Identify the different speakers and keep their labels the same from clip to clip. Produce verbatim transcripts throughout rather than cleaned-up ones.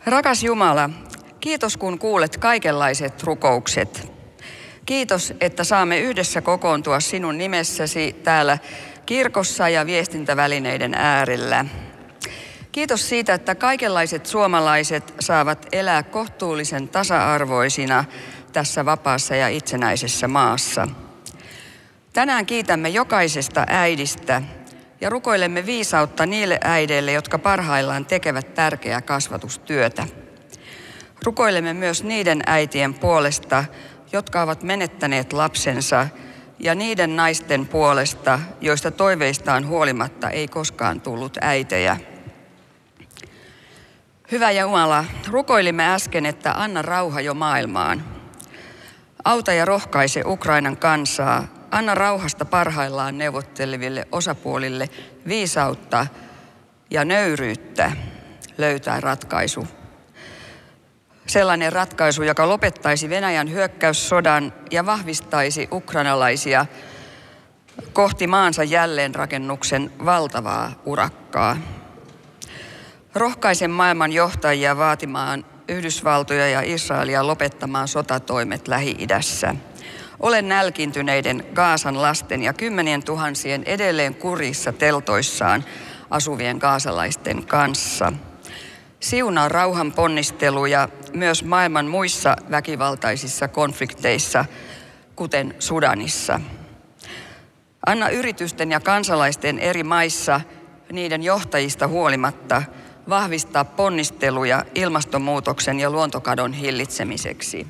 Speaker 1: Rakas Jumala, kiitos kun kuulet kaikenlaiset rukoukset. Kiitos, että saamme yhdessä kokoontua sinun nimessäsi täällä kirkossa ja viestintävälineiden äärellä. Kiitos siitä, että kaikenlaiset suomalaiset saavat elää kohtuullisen tasa-arvoisina tässä vapaassa ja itsenäisessä maassa. Tänään kiitämme jokaisesta äidistä ja rukoilemme viisautta niille äideille, jotka parhaillaan tekevät tärkeää kasvatustyötä. Rukoilemme myös niiden äitien puolesta, jotka ovat menettäneet lapsensa, ja niiden naisten puolesta, joista toiveistaan huolimatta ei koskaan tullut äitejä. Hyvä Jumala, rukoilimme äsken, että anna rauha jo maailmaan. Auta ja rohkaise Ukrainan kansaa. Anna rauhasta parhaillaan neuvotteleville osapuolille viisautta ja nöyryyttä löytää ratkaisu. Sellainen ratkaisu, joka lopettaisi Venäjän hyökkäyssodan ja vahvistaisi ukrainalaisia kohti maansa jälleenrakennuksen valtavaa urakkaa. Rohkaisen maailman johtajia vaatimaan Yhdysvaltoja ja Israelia lopettamaan sotatoimet Lähi-idässä. Olen nälkiintyneiden Gaasan lasten ja kymmenien tuhansien edelleen kurissa teltoissaan asuvien gaasalaisten kanssa. Siunaa rauhan ponnisteluja myös maailman muissa väkivaltaisissa konflikteissa, kuten Sudanissa. Anna yritysten ja kansalaisten eri maissa niiden johtajista huolimatta vahvistaa ponnisteluja ilmastonmuutoksen ja luontokadon hillitsemiseksi.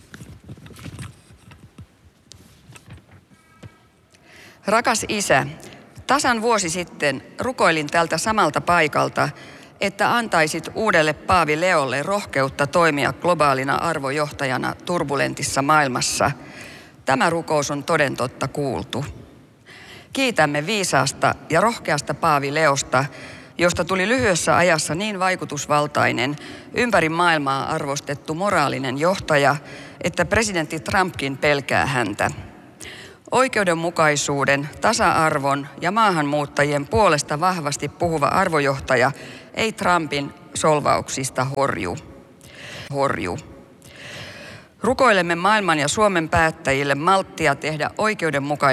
Speaker 1: Rakas Isä, tasan vuosi sitten rukoilin tältä samalta paikalta, että antaisit uudelle Paavi Leolle rohkeutta toimia globaalina arvojohtajana turbulentissa maailmassa. Tämä rukous on toden totta kuultu. Kiitämme viisaasta ja rohkeasta Paavi Leosta, josta tuli lyhyessä ajassa niin vaikutusvaltainen, ympäri maailmaa arvostettu moraalinen johtaja, että presidentti Trumpkin pelkää häntä. Oikeudenmukaisuuden, tasa-arvon ja maahanmuuttajien puolesta vahvasti puhuva arvojohtaja ei Trumpin solvauksista horju. horju. Rukoilemme maailman ja Suomen päättäjille malttia tehdä oikeudenmukaisuutta